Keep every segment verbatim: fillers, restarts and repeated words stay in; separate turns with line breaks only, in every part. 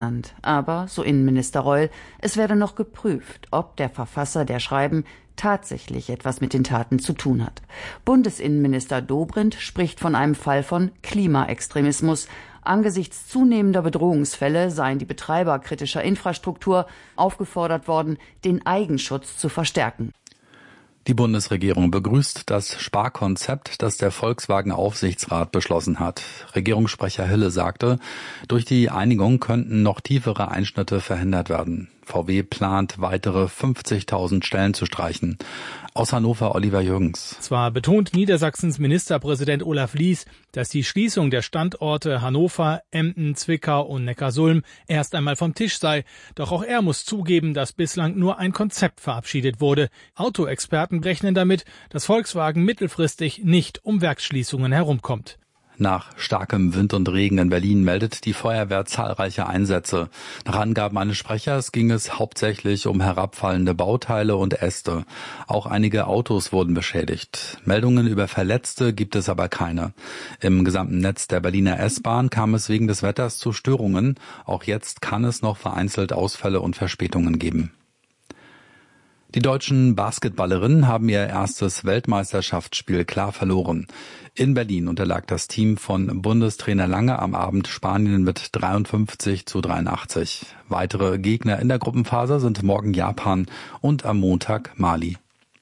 anerkannt. Aber, so Innenminister Reul, es werde noch geprüft, ob der Verfasser der Schreiben tatsächlich etwas mit den Taten zu tun hat. Bundesinnenminister Dobrindt spricht von einem Fall von Klimaextremismus. Angesichts zunehmender Bedrohungsfälle seien die Betreiber kritischer Infrastruktur aufgefordert worden, den Eigenschutz zu verstärken.
Die Bundesregierung begrüßt das Sparkonzept, das der Volkswagen-Aufsichtsrat beschlossen hat. Regierungssprecher Hille sagte, durch die Einigung könnten noch tiefere Einschnitte verhindert werden. V W plant, weitere fünfzigtausend Stellen zu streichen. Aus Hannover Oliver Jürgens.
Zwar betont Niedersachsens Ministerpräsident Olaf Lies, dass die Schließung der Standorte Hannover, Emden, Zwickau und Neckarsulm erst einmal vom Tisch sei. Doch auch er muss zugeben, dass bislang nur ein Konzept verabschiedet wurde. Autoexperten rechnen damit, dass Volkswagen mittelfristig nicht um Werksschließungen herumkommt.
Nach starkem Wind und Regen in Berlin meldet die Feuerwehr zahlreiche Einsätze. Nach Angaben eines Sprechers ging es hauptsächlich um herabfallende Bauteile und Äste. Auch einige Autos wurden beschädigt. Meldungen über Verletzte gibt es aber keine. Im gesamten Netz der Berliner S-Bahn kam es wegen des Wetters zu Störungen. Auch jetzt kann es noch vereinzelt Ausfälle und Verspätungen geben. Die deutschen Basketballerinnen haben ihr erstes Weltmeisterschaftsspiel klar verloren. In Berlin unterlag das Team von Bundestrainer Lange am Abend Spanien mit dreiundfünfzig zu dreiundachtzig. Weitere Gegner in der Gruppenphase sind morgen Japan und am Montag Mali.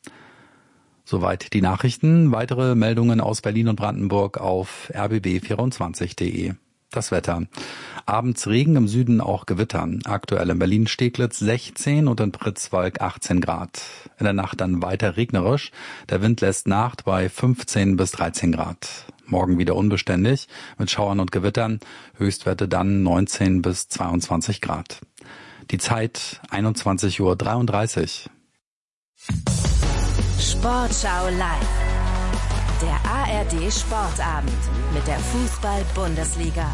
Soweit die Nachrichten. Weitere Meldungen aus Berlin und Brandenburg auf r b b vierundzwanzig punkt de. Das Wetter. Abends Regen, im Süden auch Gewitter. Aktuell in Berlin-Steglitz sechzehn und in Pritzwalk achtzehn Grad. In der Nacht dann weiter regnerisch. Der Wind lässt nach bei fünfzehn bis dreizehn Grad. Morgen wieder unbeständig mit Schauern und Gewittern. Höchstwerte dann neunzehn bis zweiundzwanzig Grad. Die Zeit einundzwanzig Uhr dreiunddreißig.
Sportschau live. Der A R D Sportabend mit der Fußball-Bundesliga.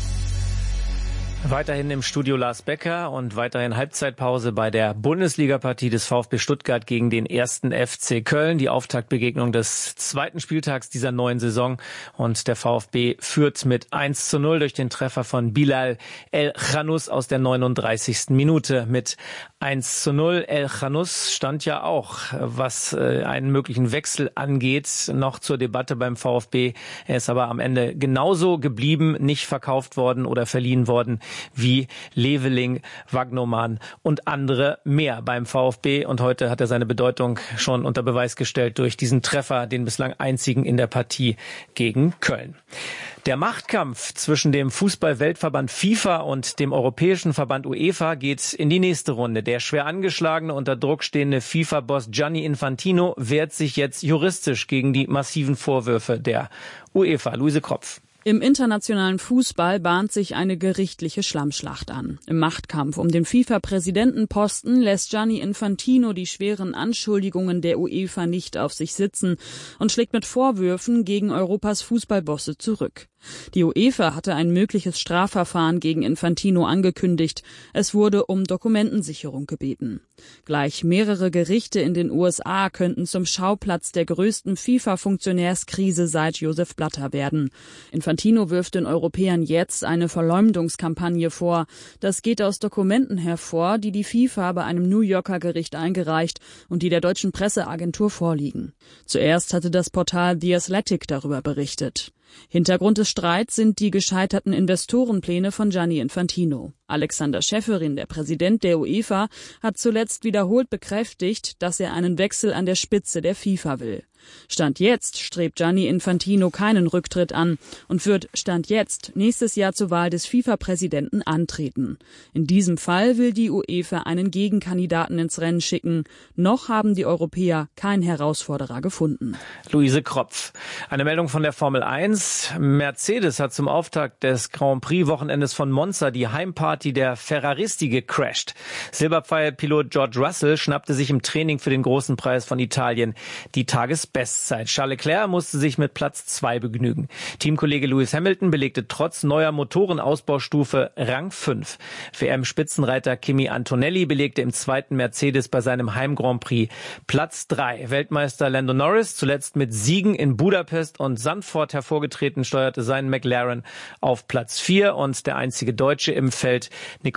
Weiterhin im Studio Lars Becker und weiterhin Halbzeitpause bei der Bundesliga-Partie des VfB Stuttgart gegen den ersten F C Köln. Die Auftaktbegegnung des zweiten Spieltags dieser neuen Saison. Und der VfB führt mit eins zu null durch den Treffer von Bilal El Khanous aus der neununddreißigsten Minute mit eins zu null. El Khanous stand ja auch, was einen möglichen Wechsel angeht, noch zur Debatte beim VfB. Er ist aber am Ende genauso geblieben, nicht verkauft worden oder verliehen worden wie Leveling, Wagnoman und andere mehr beim VfB. Und heute hat er seine Bedeutung schon unter Beweis gestellt durch diesen Treffer, den bislang einzigen in der Partie gegen Köln. Der Machtkampf zwischen dem Fußball-Weltverband FIFA und dem Europäischen Verband UEFA geht in die nächste Runde. Der schwer angeschlagene, unter Druck stehende FIFA-Boss Gianni Infantino wehrt sich jetzt juristisch gegen die massiven Vorwürfe der UEFA. Luise Kropf.
Im internationalen Fußball bahnt sich eine gerichtliche Schlammschlacht an. Im Machtkampf um den FIFA-Präsidentenposten lässt Gianni Infantino die schweren Anschuldigungen der UEFA nicht auf sich sitzen und schlägt mit Vorwürfen gegen Europas Fußballbosse zurück. Die UEFA hatte ein mögliches Strafverfahren gegen Infantino angekündigt. Es wurde um Dokumentensicherung gebeten. Gleich mehrere Gerichte in den U S A könnten zum Schauplatz der größten FIFA-Funktionärskrise seit Joseph Blatter werden. Infantino wirft den Europäern jetzt eine Verleumdungskampagne vor. Das geht aus Dokumenten hervor, die die FIFA bei einem New Yorker Gericht eingereicht und die der deutschen Presseagentur vorliegen. Zuerst hatte das Portal The Athletic darüber berichtet. Hintergrund des Streits sind die gescheiterten Investorenpläne von Gianni Infantino. Alexander Schäferin, der Präsident der UEFA, hat zuletzt wiederholt bekräftigt, dass er einen Wechsel an der Spitze der FIFA will. Stand jetzt strebt Gianni Infantino keinen Rücktritt an und wird Stand jetzt nächstes Jahr zur Wahl des FIFA-Präsidenten antreten. In diesem Fall will die UEFA einen Gegenkandidaten ins Rennen schicken. Noch haben die Europäer keinen Herausforderer gefunden.
Luise Kropf. Eine Meldung von der Formel eins. Mercedes hat zum Auftakt des Grand Prix-Wochenendes von Monza die Heimparty der Ferraristi gecrasht. Silberpfeil-Pilot George Russell schnappte sich im Training für den großen Preis von Italien die Tagesbestzeit. Charles Leclerc musste sich mit Platz zwei begnügen. Teamkollege Lewis Hamilton belegte trotz neuer Motorenausbaustufe Rang fünf. W M-Spitzenreiter Kimi Antonelli belegte im zweiten Mercedes bei seinem Heim-Grand Prix Platz drei. Weltmeister Lando Norris, zuletzt mit Siegen in Budapest und Zandvoort hervorgetreten, steuerte seinen McLaren auf Platz vier und der einzige Deutsche im Feld, Nico